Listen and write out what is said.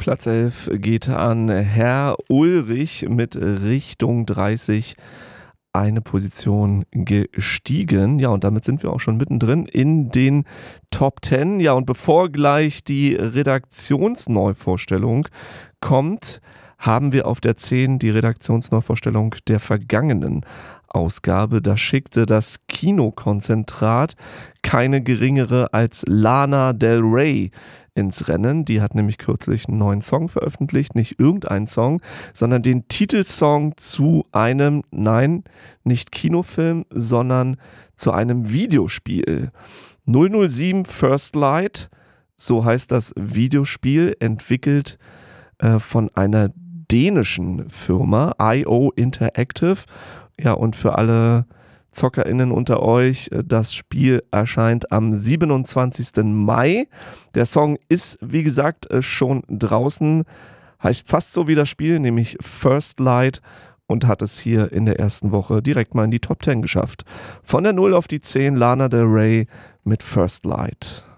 Platz 11 geht an Herr Ulrich mit Richtung 30. Eine Position gestiegen. Ja, und damit sind wir auch schon mittendrin in den Top 10. Ja, und bevor gleich die Redaktionsneuvorstellung kommt, haben wir auf der 10 die Redaktionsneuvorstellung der vergangenen Ausgabe. Da schickte das Kinokonzentrat keine geringere als Lana Del Rey ins Rennen. Die hat nämlich kürzlich einen neuen Song veröffentlicht, nicht irgendeinen Song, sondern den Titelsong zu einem, nein, nicht Kinofilm, sondern zu einem Videospiel. 007 First Light, so heißt das Videospiel, entwickelt von einer dänischen Firma, IO Interactive. Ja, und für alle ZockerInnen unter euch, das Spiel erscheint am 27. Mai. Der Song ist, wie gesagt, schon draußen, heißt fast so wie das Spiel, nämlich First Light, und hat es hier in der ersten Woche direkt mal in die Top 10 geschafft. Von der 0 auf die 10, Lana Del Rey mit First Light.